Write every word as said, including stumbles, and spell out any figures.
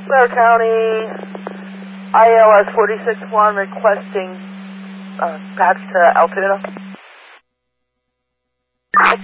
Blair County, I L S forty-six one requesting uh, patch to Altoona.